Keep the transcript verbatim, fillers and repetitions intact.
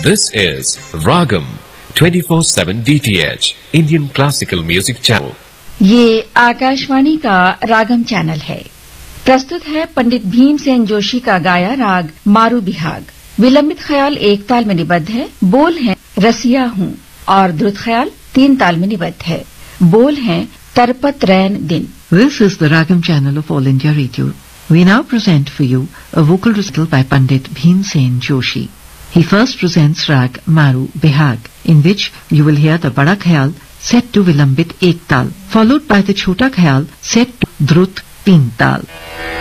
This is Ragam twenty-four seven D T H Indian Classical Music Channel. ये आकाशवाणी का रागम channel है। प्रस्तुत है पंडित भीमसेन जोशी का गाया राग मारू बिहाग। विलंबित ख्याल एक ताल में निबद्ध है। बोल हैं रसिया हूँ और द्रुत ख्याल तीन ताल में निबद्ध है। बोल हैं तरपत रैन दिन। This is the Ragam channel of All India Radio. We now present for you a vocal recital by Pandit Bhimsen Joshi. He first presents Rag Maru Bihag, in which you will hear the Bada Khayal set to Vilambit Ek Tal, followed by the Chota Khayal set to Drut Teen Tal.